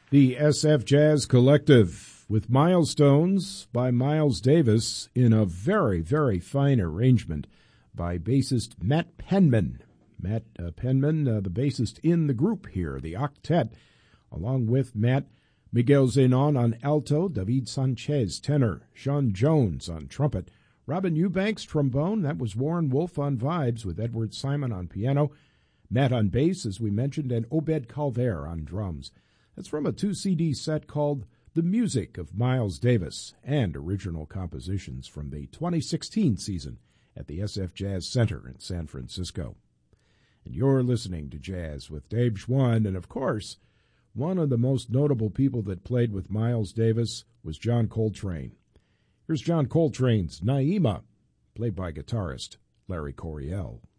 The SF Jazz Collective with Milestones by Miles Davis in a very, very fine arrangement by bassist Matt Penman. Matt Penman, the bassist in the group here, the octet, along with Matt, Miguel Zenon on alto, David Sanchez tenor, Sean Jones on trumpet, Robin Eubanks trombone, that was Warren Wolf on vibes with Edward Simon on piano, Matt on bass, as we mentioned, and Obed Calver on drums. That's from a 2-CD set called The Music of Miles Davis and original compositions from the 2016 season at the SF Jazz Center in San Francisco. And you're listening to Jazz with Dave Schwann, and of course, one of the most notable people that played with Miles Davis was John Coltrane. Here's John Coltrane's Naima, played by guitarist Larry Coryell.